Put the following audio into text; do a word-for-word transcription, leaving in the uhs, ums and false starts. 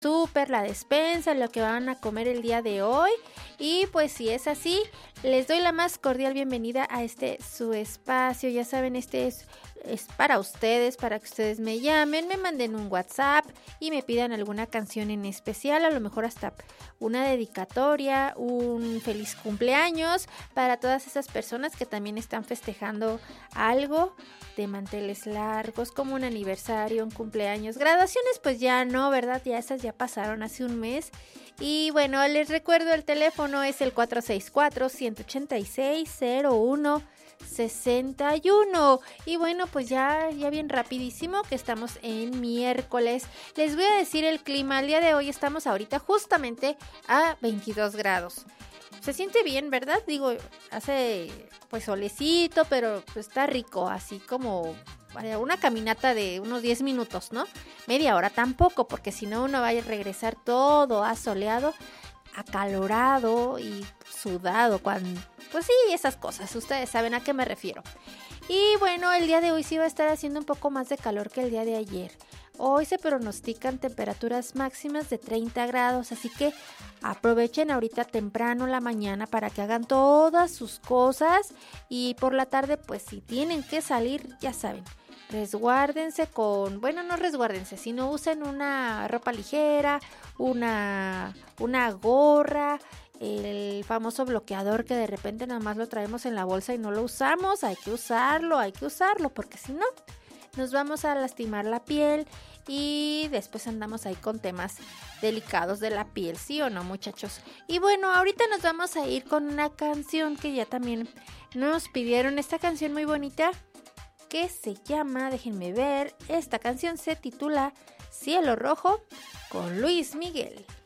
súper, la despensa, lo que van a comer el día de hoy. Y pues si es así, les doy la más cordial bienvenida a este su espacio. Ya saben, este es, es para ustedes, para que ustedes me llamen, me manden un WhatsApp y me pidan alguna canción en especial, a lo mejor hasta una dedicatoria, un feliz cumpleaños para todas esas personas que también están festejando algo de manteles largos, como un aniversario, un cumpleaños. Graduaciones pues ya no, ¿verdad? Ya esas ya pasaron hace un mes. Y bueno, les recuerdo, el teléfono es el cuatro seis cuatro, uno ocho seis, cero uno seis uno. Y bueno, pues ya, ya bien rapidísimo que estamos en miércoles. Les voy a decir el clima. El día de hoy estamos ahorita justamente a veintidós grados. Se siente bien, ¿verdad? Digo, hace pues solecito, pero pues, está rico, así como una caminata de unos diez minutos, ¿no? Media hora tampoco, porque si no uno va a regresar todo asoleado, acalorado y sudado, cuando, pues sí, esas cosas, ustedes saben a qué me refiero. Y bueno, el día de hoy sí va a estar haciendo un poco más de calor que el día de ayer. Hoy se pronostican temperaturas máximas de treinta grados, así que aprovechen ahorita temprano la mañana para que hagan todas sus cosas y por la tarde, pues si tienen que salir, ya saben, resguárdense con, bueno, no resguárdense, sino usen una ropa ligera, una, una gorra, el famoso bloqueador que de repente nada más lo traemos en la bolsa y no lo usamos. Hay que usarlo, hay que usarlo, porque si no nos vamos a lastimar la piel y después andamos ahí con temas delicados de la piel, ¿sí o no, muchachos? Y bueno, ahorita nos vamos a ir con una canción que ya también nos pidieron, esta canción muy bonita que se llama, déjenme ver, esta canción se titula Cielo Rojo con Luis Miguel.